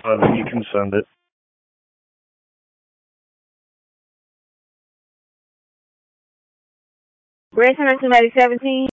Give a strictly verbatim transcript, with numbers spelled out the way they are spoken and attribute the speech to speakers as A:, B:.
A: Uh, then you can send it.
B: Grayson until maybe seventeen.